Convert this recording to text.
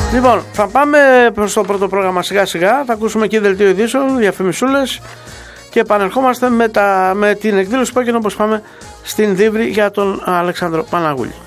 Λοιπόν, θα πάμε προς το πρώτο πρόγραμμα σιγά σιγά. Θα ακούσουμε εκεί δελτίο ειδήσεων, διαφημισούλες και επανερχόμαστε με την εκδήλωση που έγινε, όπως πάμε στην Δίβρη, για τον Αλέξανδρο Παναγούλη.